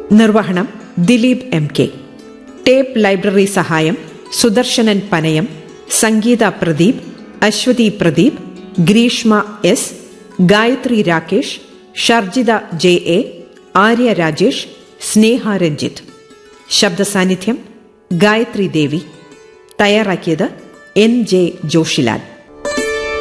നിർവഹണം Dileep MK. Tape library സഹായം സുദർശനൻ പനയം, സംഗീത Pradeep, Aswathy Pradeep, Greeshma S, Gayathri Rakesh, Sharjitha JA, Arya Rajesh, സ്നേഹ രഞ്ജിത്ത്. ശബ്ദസാന്നിധ്യം ഗായത്രി ദേവി. തയ്യാറാക്കിയത് NJ ജോഷിലാൽ.